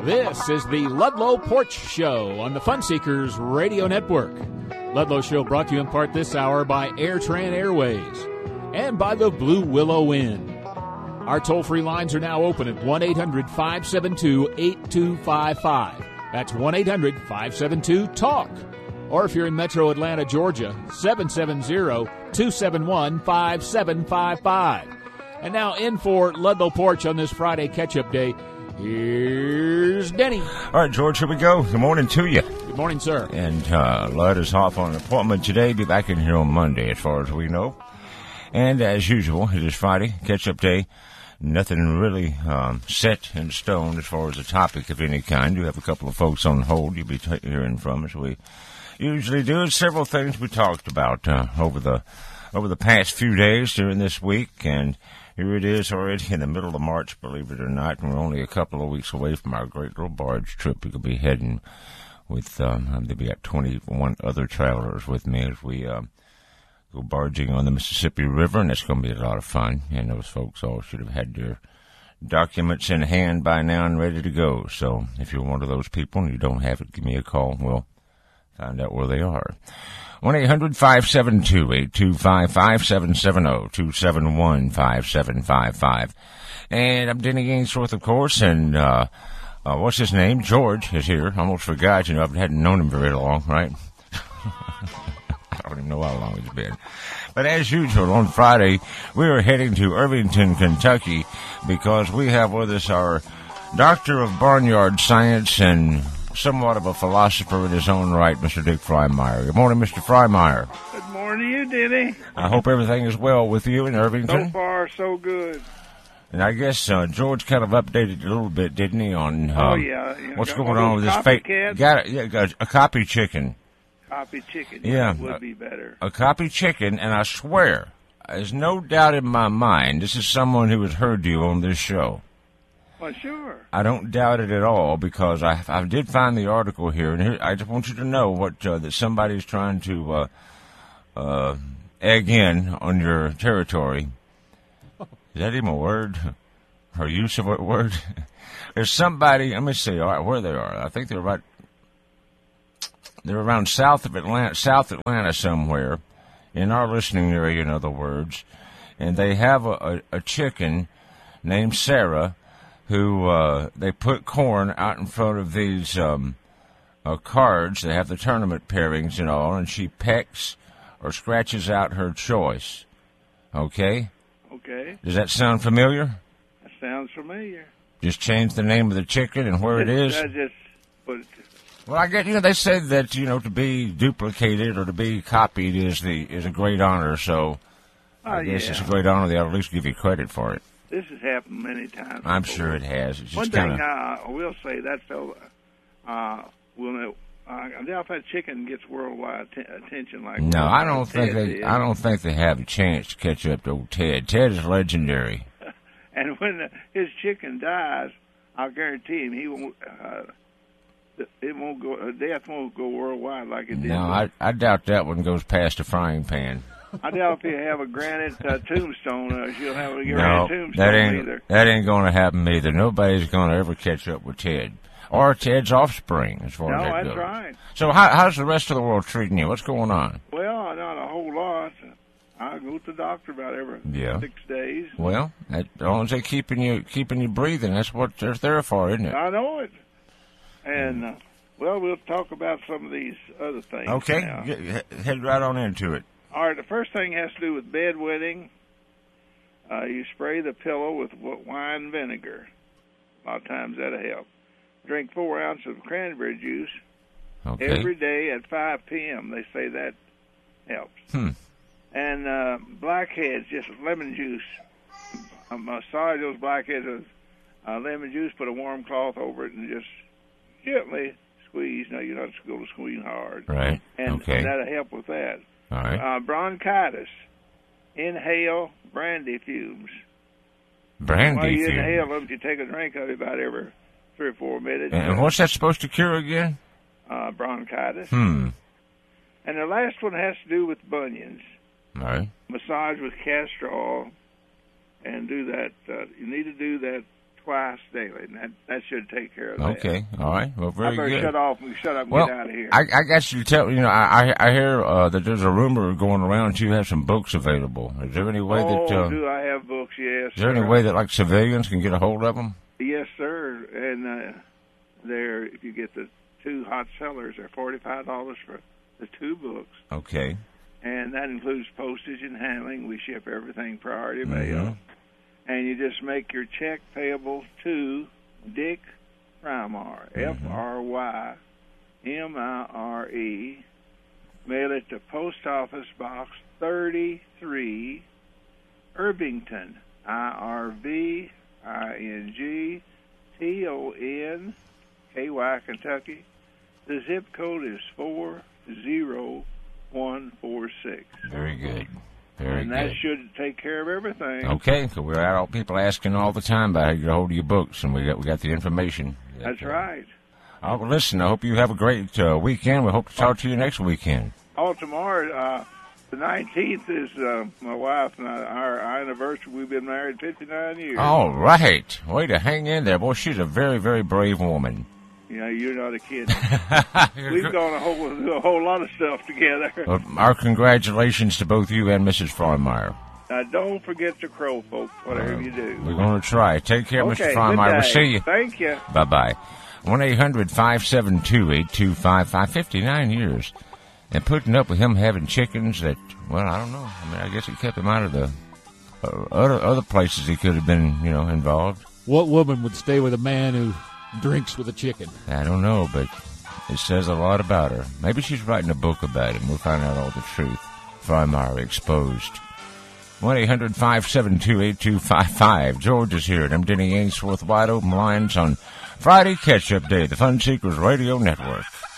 This is the Ludlow Porch Show on the Funseekers Radio Network. Ludlow Show brought to you in part this hour by AirTran Airways and by the Blue Willow Inn. Our toll-free lines are now open at 1-800-572-8255. That's 1-800-572-TALK. Or if you're in Metro Atlanta, Georgia, 770-271-5755. And now in for Ludlow Porch on this Friday catch-up day, here's Denny. All right, George, here we go. Good morning to you. Good morning, sir. And Lud is off on an appointment today. Be back in here on Monday, as far as we know. And as usual, it is Friday, catch-up day. Nothing really set in stone as far as a topic of any kind. You have a couple of folks on hold you'll be hearing from as we usually do. Several things we talked about over the past few days during this week, and here it is already in the middle of March, believe it or not, and we're only a couple of weeks away from our great little barge trip. We could be heading with, there'll be 21 other travelers with me as we go barging on the Mississippi River, and it's going to be a lot of fun. And those folks all should have had their documents in hand by now and ready to go. So if you're one of those people and you don't have it, give me a call. We'll find out where they are. 1-800-572-8255, 770-271-5755. And I'm Denny Ainsworth, of course, and what's his name? George is here. I almost forgot. I hadn't known him very long, right? I don't even know how long it's been. But as usual, on Friday, we are heading to Irvington, Kentucky, because we have with us our Doctor of Barnyard Science and somewhat of a philosopher in his own right, Mr. Dick Freimeyer. Good morning, Mr. Freimeyer. Good morning to you, Denny. I hope everything is well with you in Irvington. So far, so good. And I guess George kind of updated a little bit, didn't he, on what's going on with this fake... Got a copy chicken. Copy chicken. Yeah. Would be better. A copy chicken, and I swear, there's no doubt in my mind, this is someone who has heard you on this show. Well, sure. I don't doubt it at all, because I did find the article here, and here, I just want you to know what that somebody's trying to egg in on your territory. Is that even a word? Or use of a word? There's somebody, let me see where they are. I think they're around south Atlanta somewhere, in our listening area, in other words, and they have a chicken named Sarah, who they put corn out in front of these cards. They have the tournament pairings and all, and she pecks or scratches out her choice. Okay? Okay. Does that sound familiar? That sounds familiar. Just change the name of the chicken and where it is? I just put it. Well, I get, they said that, to be duplicated or to be copied is a great honor, so I guess it's a great honor. They'll at least give you credit for it. This has happened many times. I'm sure it has. It's just one thing I will say, that's I doubt that chicken gets worldwide attention like. No, I don't think they have a chance to catch up to old Ted. Ted is legendary. And when his chicken dies, I'll guarantee him he won't. It won't go. Death won't go worldwide like it did. No, I doubt that one goes past a frying pan. I doubt if you have a granite tombstone, she'll have a granite tombstone either. That ain't going to happen either. Nobody's going to ever catch up with Ted. Or Ted's offspring, as far as that goes. No, that's right. So how's the rest of the world treating you? What's going on? Well, not a whole lot. I go to the doctor about every 6 days. Well, as long as they're keeping you breathing, that's what they're there for, isn't it? I know it. And, we'll talk about some of these other things. Okay, now. Head right on into it. All right, the first thing has to do with bedwetting. You spray the pillow with wine and vinegar. A lot of times that'll help. Drink 4 ounces of cranberry juice every day at 5 p.m. They say that helps. And blackheads, just lemon juice. Massage those blackheads with lemon juice, put a warm cloth over it, and just gently squeeze. No, you're not going to squeeze hard. Right. And that'll help with that. All right. Bronchitis. Inhale brandy fumes. Brandy While you fumes? inhale them, you take a drink of it about every 3 or 4 minutes. And what's that supposed to cure again? Bronchitis. And the last one has to do with bunions. All right. Massage with castor oil, and do that. You need to do that twice daily, and that should take care of that. Okay, all right. Well, very good. I better shut up and Well, get out of here. I got you to tell, I hear that there's a rumor going around you have some books available. Is there any way that... do I have books? Yes. Is there any way that, like, civilians can get a hold of them? Yes, sir. And if you get the 2 hot sellers, they're $45 for the 2 books. Okay. And that includes postage and handling. We ship everything priority mail. And you just make your check payable to Dick Frymire, Frymire. Mail it to Post Office Box 33, Irvington, IRVINGTON, Kentucky. The zip code is 40146. Very good. And that should take care of everything. Okay, so we're out people asking all the time about how to get a hold of your books, and we got the information. That's right. Well, listen, I hope you have a great weekend. We hope to talk to you next weekend. Tomorrow, the 19th is my wife and our anniversary. We've been married 59 years. All right. Way to hang in there. Boy, she's a very, very brave woman. Yeah, you're not a kid. We've gone a whole lot of stuff together. Well, our congratulations to both you and Mrs. Frymire. Now, don't forget the crow, folks, whatever you do. We're going to try. Take care, okay, Mr. Frymire. We'll see you. Thank you. Bye-bye. 1-800-572-8255. 59 years. And putting up with him having chickens that, well, I don't know. I mean, I guess it kept him out of the other places he could have been, involved. What woman would stay with a man who drinks with a chicken? I don't know, but it says a lot about her. Maybe she's writing a book about him. We'll find out all the truth. Frymire Exposed. 1-800-572-8255. George is here, and I'm Denny Ainsworth. Wide open lines on Friday Catch-Up Day, the Fun Seekers Radio Network.